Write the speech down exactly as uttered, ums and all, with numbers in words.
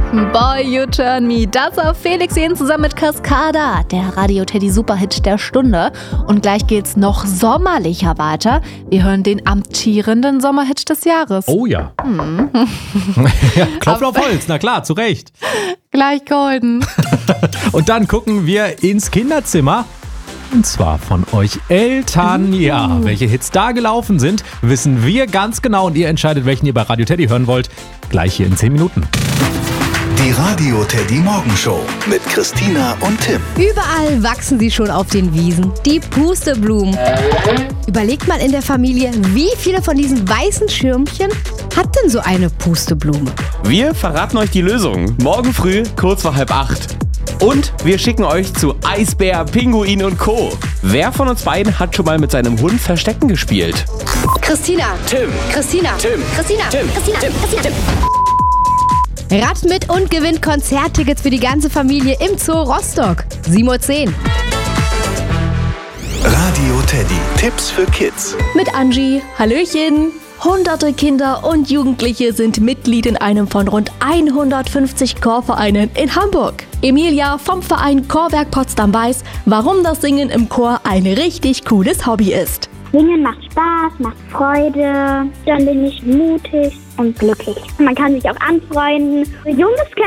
Boy, You Turn Me. Das auf Felix Jähn zusammen mit Cascada, der Radio Teddy Superhit der Stunde. Und gleich geht's noch sommerlicher weiter. Wir hören den amtierenden Sommerhit des Jahres. Oh ja. Hm. ja Klopf auf Holz, na klar, zu Recht. Gleich golden. Und dann gucken wir ins Kinderzimmer. Und zwar von euch Eltern. Ja, welche Hits da gelaufen sind, wissen wir ganz genau. Und ihr entscheidet, welchen ihr bei Radio Teddy hören wollt. Gleich hier in zehn Minuten. Die Radio Teddy Morgenshow mit Christina und Tim. Überall wachsen sie schon auf den Wiesen. Die Pusteblumen. Überlegt mal in der Familie, wie viele von diesen weißen Schirmchen hat denn so eine Pusteblume? Wir verraten euch die Lösung. Morgen früh, kurz vor halb acht. Und wir schicken euch zu Eisbär, Pinguin und Co. Wer von uns beiden hat schon mal mit seinem Hund Verstecken gespielt? Christina. Tim. Christina. Tim. Christina. Tim. Christina. Tim. Christina. Tim. Rat mit und gewinnt Konzerttickets für die ganze Familie im Zoo Rostock. sieben Uhr zehn. Radio Teddy. Tipps für Kids. Mit Angie. Hallöchen. Hunderte Kinder und Jugendliche sind Mitglied in einem von rund hundertfünfzig Chorvereinen in Hamburg. Emilia vom Verein Chorwerk Potsdam weiß, warum das Singen im Chor ein richtig cooles Hobby ist. Singen macht Spaß, macht Freude, dann bin ich mutig und glücklich. Man kann sich auch anfreunden. Jungs können